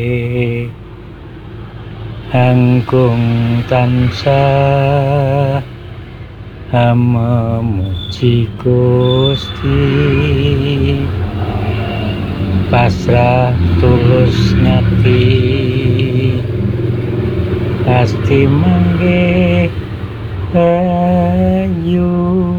Anggung tansah memuji Gusti, pasrah tulus ngati, pasti mangke ayu.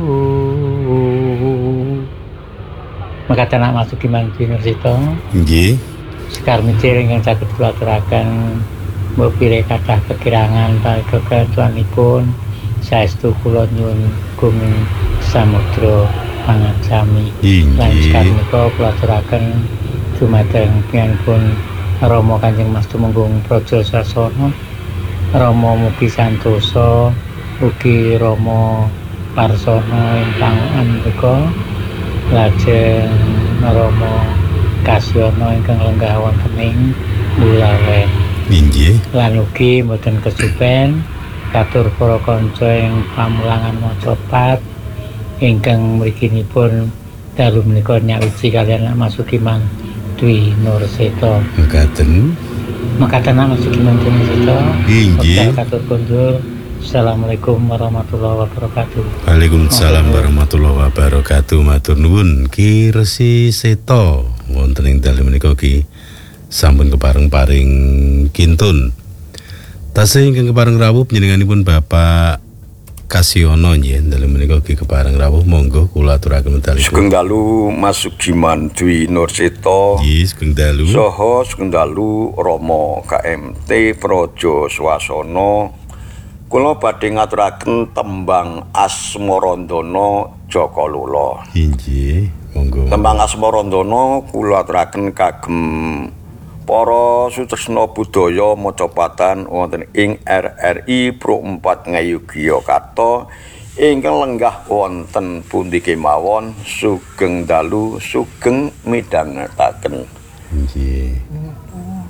Mekaten Masuki Manjing Nursita. Nggih. Sekar micir ingkang saged kula aturaken mbopire kathah kekirangan panika ketuanipun saestu kula nyuwun gunging samudra pangajami. Lan sekar menika kula aturaken dumateng piyambakipun Rama Kanjeng Mas Tumenggung Praja Sasana, Rama mugi santosa, ugi Rama Parsana ing pangukan menika, lajeng Rama Kasyana ingkang lenggah wonten ing Bulawen. Inggih. Lan ugi mboten kesupen katur para kanca ing pamulangan Macapat ingkang mriginipun dalu menika nyawiji kaliyan Masukiman Dwi Nursita. Mekaten Masukiman Dwi Nursita. Inggih. Katur kondur. Assalamualaikum warahmatullahi wabarakatuh. Waalaikumsalam warahmatullahi wabarakatuh. Matur nuwun Ki Resi Seta wonten ing dalu menika Ki sampun kepareng-paring kintun. Tasih ingkang kepareng rawuh panjenenganipun Bapak Kasyono nggih dalu menika Ki kepareng rawuh, monggo kula aturaken medal. Sugeng dalu Masukiman Dwi Nursita. Nggih, sugeng dalu. Saha sugeng dalu Rama KMT Praja Swasana. Kula badhe ngaturaken tembang Asmarandana Jakalula. Inggih, monggo. Tembang Asmarandana kula aturaken kagem para sutresna budaya Macapatan wonten ing RRI Pro 4 Ngayogyakarta ingkang lenggah wonten pundi kemawon. Sugeng dalu, sugeng midhangetaken. Inggih.